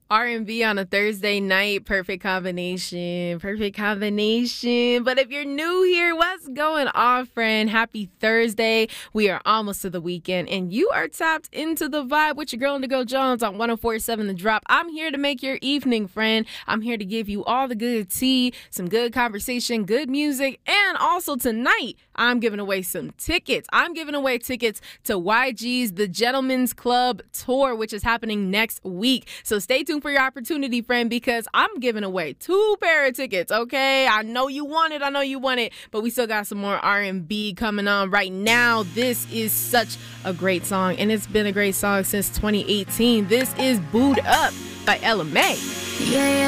R&B on a Thursday night, perfect combination, perfect combination. But if you're new here, what's going on, friend? Happy Thursday. We are almost to the weekend, and you are tapped into the vibe with your girl, Indigo Jones, on 104.7 The Drop. I'm here to make your evening, friend. I'm here to give you all the good tea, some good conversation, good music, and also tonight, I'm giving away some tickets. I'm giving away tickets to YG's The Gentleman's Club Tour, which is happening next week. So stay tuned for your opportunity, friend, because I'm giving away 2 pair of tickets, okay? I know you want it, but we still got some more R&B coming on right now. This is such a great song, and it's been a great song since 2018. This is Booed Up by Ella Mai. Yeah,